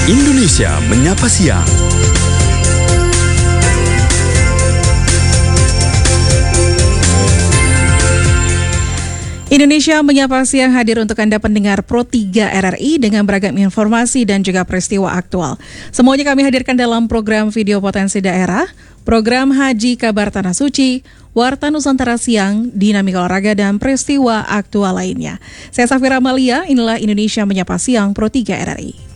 Indonesia Menyapa Siang. Indonesia Menyapa Siang hadir untuk Anda pendengar Pro 3 RRI dengan beragam informasi dan juga peristiwa aktual. Semuanya kami hadirkan dalam program Video Potensi Daerah, program Haji Kabar Tanah Suci, Warta Nusantara Siang, Dinamika Olahraga, dan peristiwa aktual lainnya. Saya Safira Amalia, inilah Indonesia Menyapa Siang Pro 3 RRI.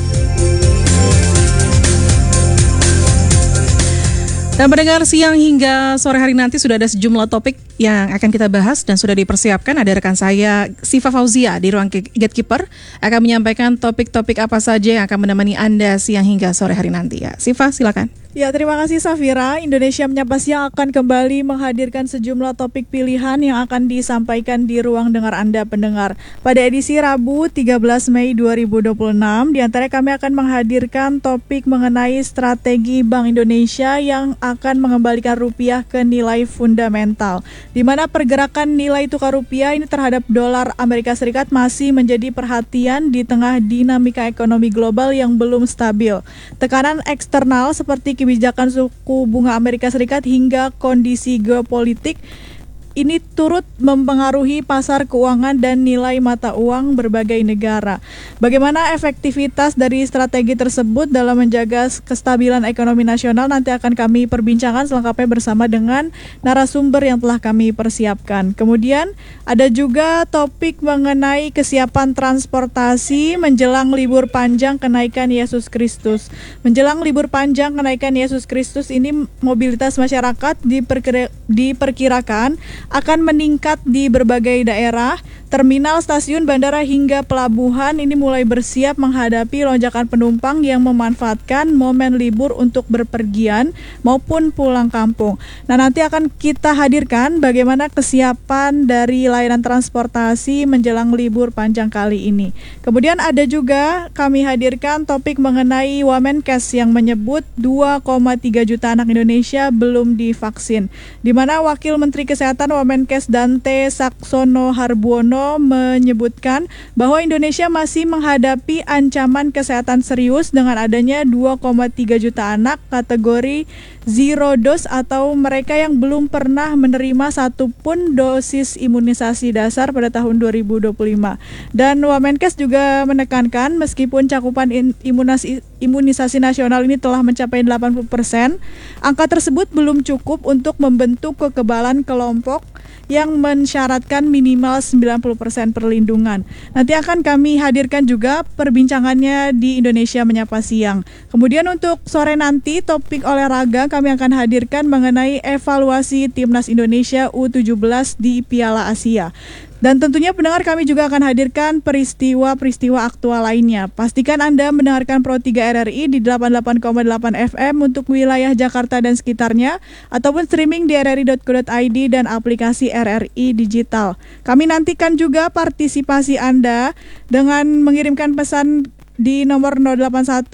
Dan pendengar, siang hingga sore hari nanti sudah ada sejumlah topik yang akan kita bahas dan sudah dipersiapkan. Ada rekan saya, Siva Fauzia, di ruang Gatekeeper, akan menyampaikan topik-topik apa saja yang akan menemani Anda siang hingga sore hari nanti. Ya, Siva, silakan. Ya, terima kasih Safira. Indonesia Menyapa Siang akan kembali menghadirkan sejumlah topik pilihan yang akan disampaikan di ruang dengar Anda pendengar. Pada edisi Rabu 13 Mei 2026, di antara kami akan menghadirkan topik mengenai strategi Bank Indonesia yang akan mengembalikan rupiah ke nilai fundamental, di mana pergerakan nilai tukar rupiah ini terhadap dolar Amerika Serikat masih menjadi perhatian di tengah dinamika ekonomi global yang belum stabil. Tekanan eksternal seperti kebijakan suku bunga Amerika Serikat hingga kondisi geopolitik ini turut mempengaruhi pasar keuangan dan nilai mata uang berbagai negara. Bagaimana efektivitas dari strategi tersebut dalam menjaga kestabilan ekonomi nasional nanti akan kami perbincangkan selengkapnya bersama dengan narasumber yang telah kami persiapkan. Kemudian ada juga topik mengenai kesiapan transportasi menjelang libur panjang kenaikan Yesus Kristus. Menjelang libur panjang kenaikan Yesus Kristus ini mobilitas masyarakat diperkirakan akan meningkat di berbagai daerah. Terminal, stasiun, bandara hingga pelabuhan ini mulai bersiap menghadapi lonjakan penumpang yang memanfaatkan momen libur untuk berpergian maupun pulang kampung. Nah, nanti akan kita hadirkan bagaimana kesiapan dari layanan transportasi menjelang libur panjang kali ini. Kemudian ada juga kami hadirkan topik mengenai Wamenkes yang menyebut 2,3 juta anak Indonesia belum divaksin, di mana Wakil Menteri Kesehatan Wamenkes Dante Saxono Harbuono menyebutkan bahwa Indonesia masih menghadapi ancaman kesehatan serius dengan adanya 2,3 juta anak kategori zero dose atau mereka yang belum pernah menerima satupun dosis imunisasi dasar pada tahun 2025. Dan Wamenkes juga menekankan meskipun cakupan imunisasi nasional ini telah mencapai 80%, angka tersebut belum cukup untuk membentuk kekebalan kelompok yang mensyaratkan minimal 90% perlindungan. Nanti akan kami hadirkan juga perbincangannya di Indonesia Menyapa Siang. Kemudian untuk sore nanti topik olahraga kami akan hadirkan mengenai evaluasi Timnas Indonesia U17 di Piala Asia. Dan tentunya pendengar kami juga akan hadirkan peristiwa-peristiwa aktual lainnya. Pastikan Anda mendengarkan Pro 3 RRI di 88,8 FM untuk wilayah Jakarta dan sekitarnya, ataupun streaming di rri.co.id dan aplikasi RRI Digital. Kami nantikan juga partisipasi Anda dengan mengirimkan pesan di nomor 081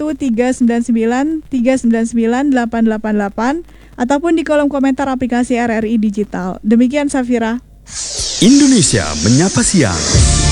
399 399 888 ataupun di kolom komentar aplikasi RRI Digital. Demikian Safira. Indonesia Menyapa Siang.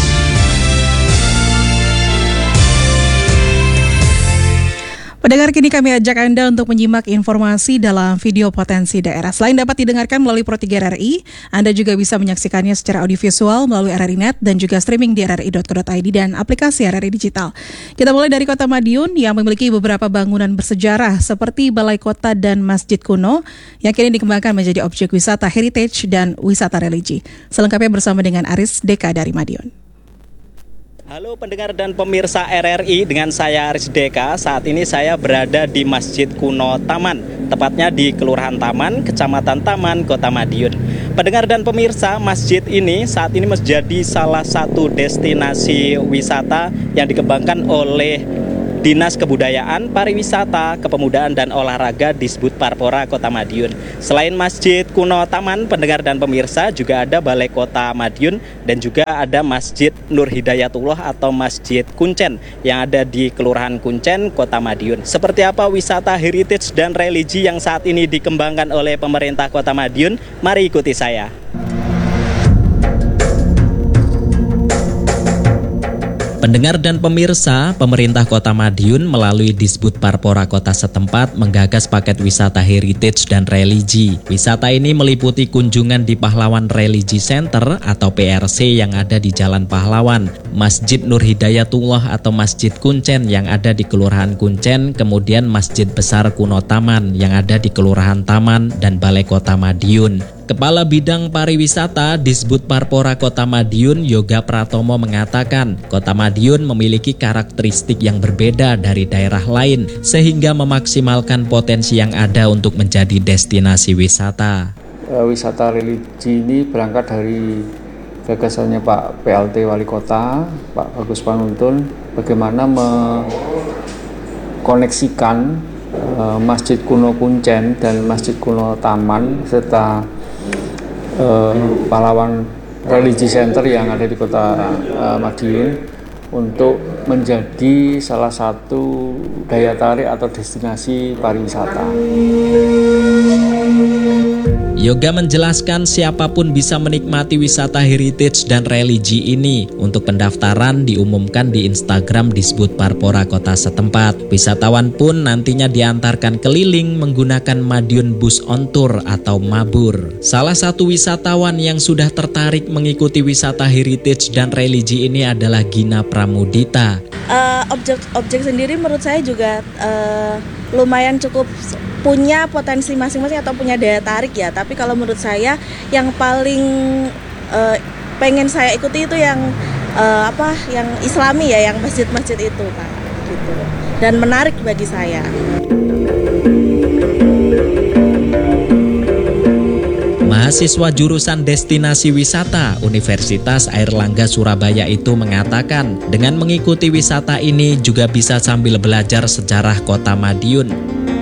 Pendengar, kini kami ajak Anda untuk menyimak informasi dalam video potensi daerah. Selain dapat didengarkan melalui Pro 3 RRI, Anda juga bisa menyaksikannya secara audiovisual melalui RRI Net dan juga streaming di rri.co.id dan aplikasi RRI Digital. Kita mulai dari Kota Madiun yang memiliki beberapa bangunan bersejarah seperti Balai Kota dan Masjid Kuno yang kini dikembangkan menjadi objek wisata heritage dan wisata religi. Selengkapnya bersama dengan Aris Deka dari Madiun. Halo pendengar dan pemirsa RRI, dengan saya Aris Deka. Saat ini saya berada di Masjid Kuno Taman, tepatnya di Kelurahan Taman, Kecamatan Taman, Kota Madiun. Pendengar dan pemirsa, masjid ini saat ini menjadi salah satu destinasi wisata yang dikembangkan oleh Dinas Kebudayaan, Pariwisata, Kepemudaan, dan Olahraga Disbud Parpora Kota Madiun. Selain Masjid Kuno Taman, pendengar dan pemirsa, juga ada Balai Kota Madiun dan juga ada Masjid Nur Hidayatullah atau Masjid Kuncen yang ada di Kelurahan Kuncen, Kota Madiun. Seperti apa wisata heritage dan religi yang saat ini dikembangkan oleh pemerintah Kota Madiun? Mari ikuti saya. Pendengar dan pemirsa, pemerintah Kota Madiun melalui Disbud Parpora Kota setempat menggagas paket wisata heritage dan religi. Wisata ini meliputi kunjungan di Pahlawan Religi Center atau PRC yang ada di Jalan Pahlawan, Masjid Nur Hidayatullah atau Masjid Kuncen yang ada di Kelurahan Kuncen, kemudian Masjid Besar Kuno Taman yang ada di Kelurahan Taman dan Balai Kota Madiun. Kepala Bidang Pariwisata Disbud Parpora Kota Madiun, Yoga Pratomo mengatakan, Kota Madiun memiliki karakteristik yang berbeda dari daerah lain sehingga memaksimalkan potensi yang ada untuk menjadi destinasi wisata. Wisata religi ini berangkat dari gagasannya Pak PLT Wali Kota, Pak Bagus Panuntun, bagaimana mengkoneksikan Masjid Kuno Kuncen dan Masjid Kuno Taman serta Pahlawan Religi Center yang ada di Kota Madiun untuk menjadi salah satu daya tarik atau destinasi pariwisata. Yoga menjelaskan siapapun bisa menikmati wisata heritage dan religi ini. Untuk pendaftaran diumumkan di Instagram Disbud Parpora Kota setempat. Wisatawan pun nantinya diantarkan keliling menggunakan Madiun Bus on Tour atau Mabur. Salah satu wisatawan yang sudah tertarik mengikuti wisata heritage dan religi ini adalah Gina Pramudita. Objek sendiri menurut saya juga lumayan cukup punya potensi masing-masing atau punya daya tarik ya. Tapi kalau menurut saya yang paling pengen saya ikuti itu yang yang Islami ya, yang masjid-masjid itu Pak, gitu. Dan menarik bagi saya. Mahasiswa jurusan Destinasi Wisata Universitas Airlangga Surabaya itu mengatakan, dengan mengikuti wisata ini juga bisa sambil belajar sejarah Kota Madiun.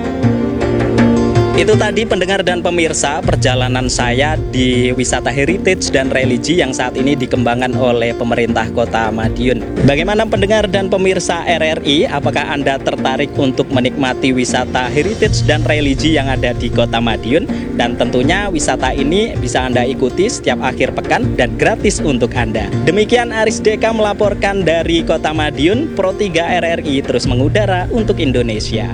Itu tadi pendengar dan pemirsa perjalanan saya di wisata heritage dan religi yang saat ini dikembangkan oleh pemerintah Kota Madiun. Bagaimana pendengar dan pemirsa RRI? Apakah Anda tertarik untuk menikmati wisata heritage dan religi yang ada di Kota Madiun? Dan tentunya wisata ini bisa Anda ikuti setiap akhir pekan dan gratis untuk Anda. Demikian Aris Deka melaporkan dari Kota Madiun. Pro 3 RRI terus mengudara untuk Indonesia.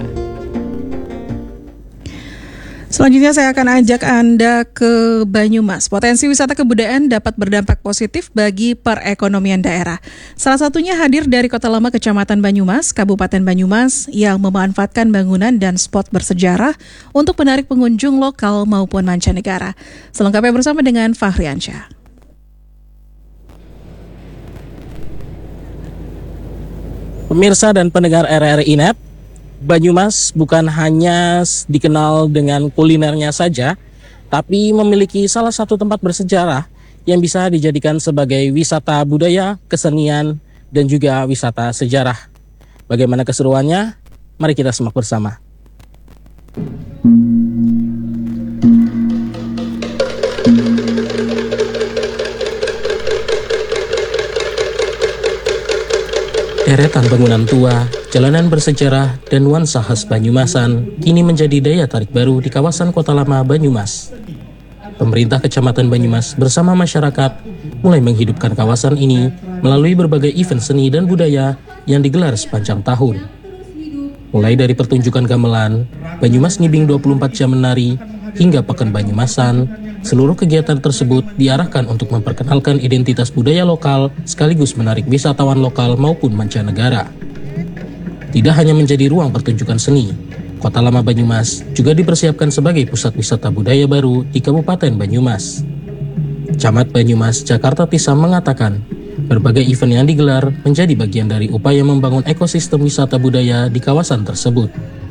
Selanjutnya saya akan ajak Anda ke Banyumas. Potensi wisata kebudayaan dapat berdampak positif bagi perekonomian daerah. Salah satunya hadir dari Kota Lama Kecamatan Banyumas, Kabupaten Banyumas yang memanfaatkan bangunan dan spot bersejarah untuk menarik pengunjung lokal maupun mancanegara. Selengkapnya bersama dengan Fahriansyah. Pemirsa dan pendengar RRI Net, Banyumas bukan hanya dikenal dengan kulinernya saja, tapi memiliki salah satu tempat bersejarah yang bisa dijadikan sebagai wisata budaya, kesenian, dan juga wisata sejarah. Bagaimana keseruannya? Mari kita simak bersama. Deretan bangunan tua, jalanan bersejarah, dan nuansa khas Banyumasan kini menjadi daya tarik baru di kawasan Kota Lama Banyumas. Pemerintah Kecamatan Banyumas bersama masyarakat mulai menghidupkan kawasan ini melalui berbagai event seni dan budaya yang digelar sepanjang tahun. Mulai dari pertunjukan gamelan, Banyumas Ngibing 24 jam menari, hingga Pekan Banyumasan, seluruh kegiatan tersebut diarahkan untuk memperkenalkan identitas budaya lokal sekaligus menarik wisatawan lokal maupun mancanegara. Tidak hanya menjadi ruang pertunjukan seni, Kota Lama Banyumas juga dipersiapkan sebagai pusat wisata budaya baru di Kabupaten Banyumas. Camat Banyumas, Jakarta Tisam mengatakan, berbagai event yang digelar menjadi bagian dari upaya membangun ekosistem wisata budaya di kawasan tersebut.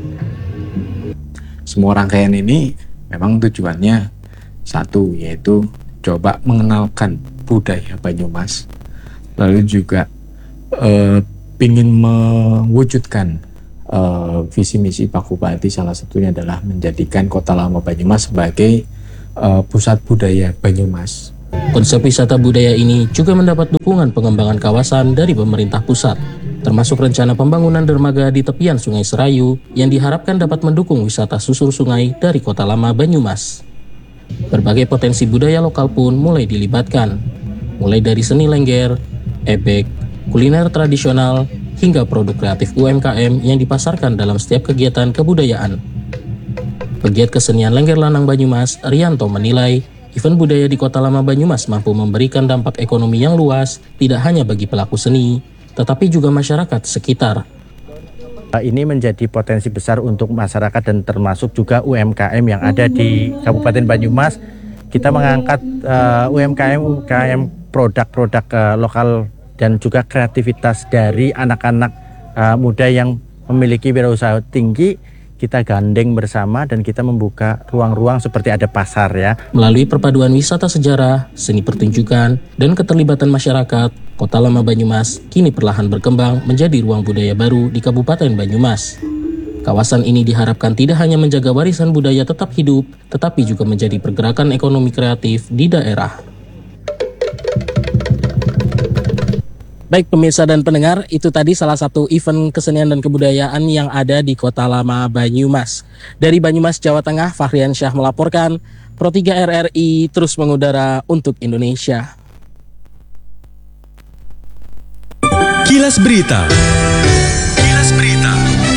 Semua rangkaian ini memang tujuannya satu, yaitu coba mengenalkan budaya Banyumas, lalu juga ingin mewujudkan visi misi Pak Bupati, salah satunya adalah menjadikan Kota Lama Banyumas sebagai pusat budaya Banyumas. Konsep wisata budaya ini juga mendapat dukungan pengembangan kawasan dari pemerintah pusat, termasuk rencana pembangunan dermaga di tepian Sungai Serayu yang diharapkan dapat mendukung wisata susur sungai dari Kota Lama Banyumas. Berbagai potensi budaya lokal pun mulai dilibatkan, mulai dari seni lengger, ebek, kuliner tradisional, hingga produk kreatif UMKM yang dipasarkan dalam setiap kegiatan kebudayaan. Pegiat kesenian Lengger Lanang Banyumas, Rianto menilai, event budaya di Kota Lama Banyumas mampu memberikan dampak ekonomi yang luas, tidak hanya bagi pelaku seni, tetapi juga masyarakat sekitar. Ini menjadi potensi besar untuk masyarakat dan termasuk juga UMKM yang ada di Kabupaten Banyumas. Kita mengangkat UMKM produk-produk lokal dan juga kreativitas dari anak-anak muda yang memiliki wirausaha tinggi. Kita gandeng bersama dan kita membuka ruang-ruang seperti ada pasar ya. Melalui perpaduan wisata sejarah, seni pertunjukan, dan keterlibatan masyarakat, Kota Lama Banyumas kini perlahan berkembang menjadi ruang budaya baru di Kabupaten Banyumas. Kawasan ini diharapkan tidak hanya menjaga warisan budaya tetap hidup, tetapi juga menjadi pergerakan ekonomi kreatif di daerah. Baik pemirsa dan pendengar, itu tadi salah satu event kesenian dan kebudayaan yang ada di Kota Lama Banyumas. Dari Banyumas, Jawa Tengah, Fahrian Syah melaporkan, Pro 3 RRI terus mengudara untuk Indonesia. Kilas Berita. Kilas Berita.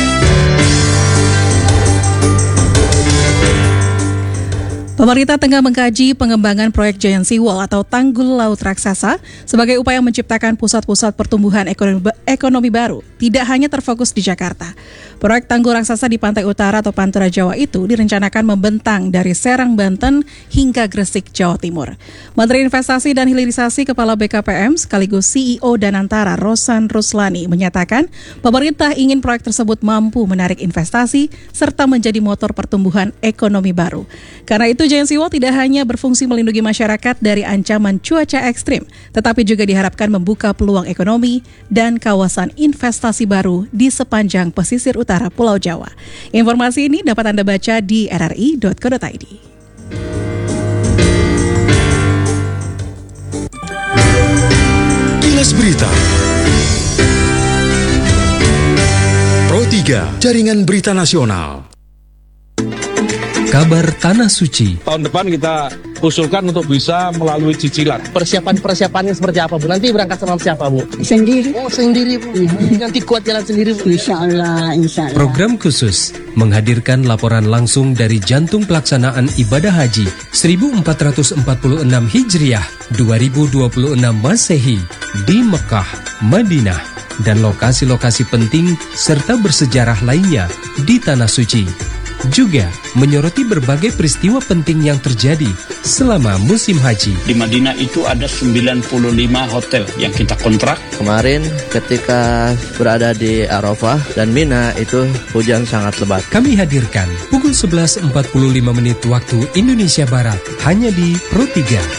Pemerintah tengah mengkaji pengembangan proyek Giant Sea Wall atau Tanggul Laut Raksasa sebagai upaya menciptakan pusat-pusat pertumbuhan ekonomi baru, tidak hanya terfokus di Jakarta. Proyek Tanggul Raksasa di Pantai Utara atau Pantura Jawa itu direncanakan membentang dari Serang, Banten hingga Gresik, Jawa Timur. Menteri Investasi dan Hilirisasi Kepala BKPM sekaligus CEO Danantara Rosan Ruslani menyatakan pemerintah ingin proyek tersebut mampu menarik investasi serta menjadi motor pertumbuhan ekonomi baru. Karena itu Giant Sea Wall tidak hanya berfungsi melindungi masyarakat dari ancaman cuaca ekstrim, tetapi juga diharapkan membuka peluang ekonomi dan kawasan investasi baru di sepanjang pesisir utara Pulau Jawa. Informasi ini dapat Anda baca di rri.co.id. Kilas Berita. Pro 3, Jaringan Berita Nasional. Kabar Tanah Suci. Tahun depan kita usulkan untuk bisa melalui cicilan. Persiapannya seperti apa, Bu? Nanti berangkat sama siapa, Bu? Sendiri. Oh, sendiri, Bu. Nanti kuat jalan sendiri, Bu. Insya Allah. Program khusus menghadirkan laporan langsung dari jantung pelaksanaan ibadah haji 1446 Hijriah 2026 Masehi di Mekah, Madinah, dan lokasi-lokasi penting serta bersejarah lainnya di Tanah Suci. Juga menyoroti berbagai peristiwa penting yang terjadi selama musim haji. Di Madinah itu ada 95 hotel yang kita kontrak. Kemarin ketika berada di Arafah dan Mina itu hujan sangat lebat. Kami hadirkan pukul 11.45 waktu Indonesia Barat hanya di Pro 3.